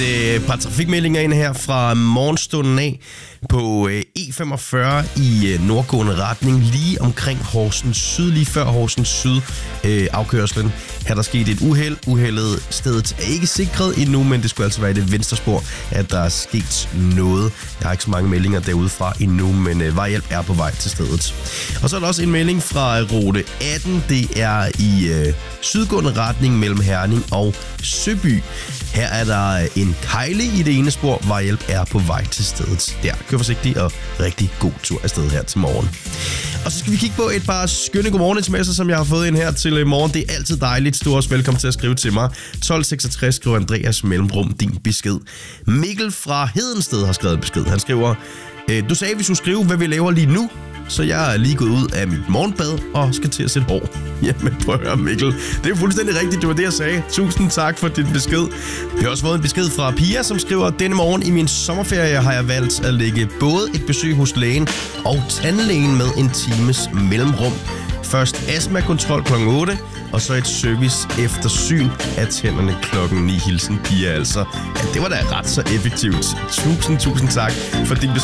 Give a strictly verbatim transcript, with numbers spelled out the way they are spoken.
Et par trafikmeldinger ind her fra morgenstunden af på E femogfyrre i nordgående retning, lige omkring Horsens Syd, lige før Horsens Syd øh, afkørslen. Her der sket et uheld. Uheldet stedet er ikke sikret endnu, men det skulle altså være i det venstre spor, at der er sket noget. Jeg har ikke så mange meldinger derudefra endnu, men øh, vejhjælp er på vej til stedet. Og så er der også en melding fra rute atten. Det er i øh, sydgående retning mellem Herning og Søby. Her er der en kejle i det ene spor. Vejhjælp er på vej til stedet. Der, kør forsigtigt og rigtig god tur afsted her til morgen. Og så skal vi kigge på et par skønne godmorgen-sms'er, som jeg har fået ind her til morgen. Det er altid dejligt. Du er også velkommen til at skrive til mig. tolv seksogtres skriver Andreas mellemrum din besked. Mikkel fra Hedensted har skrevet en besked. Han skriver, du sagde, vi skulle skrive, hvad vi laver lige nu. Så jeg er lige gået ud af mit morgenbad og skal til at sætte hår. Jamen prøv at høre, Mikkel. Det er jo fuldstændig rigtigt, det var det, jeg sagde. Tusind tak for din besked. Vi har også fået en besked fra Pia, som skriver, denne morgen i min sommerferie har jeg valgt at lægge både et besøg hos lægen og tandlægen med en times mellemrum. Først astmakontrol klokken otte, og så et service eftersyn af tænderne klokken ni. Hilsen Pia altså. Ja, det var da ret så effektivt. Tusind, tusind tak for din besked.